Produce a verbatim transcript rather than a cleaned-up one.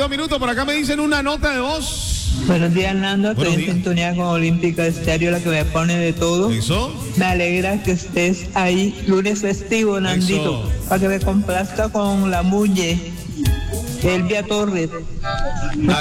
cuarenta minutos. Por acá me dicen una nota de voz. Buenos días, Nando. Estoy Buenos en días. sintonía con Olímpica Estéreo, la que me pone de todo. ¿Eso? Me alegra que estés ahí, lunes festivo, Nandito, Eso. para que me complazca con la Muñe, Elvia Torres.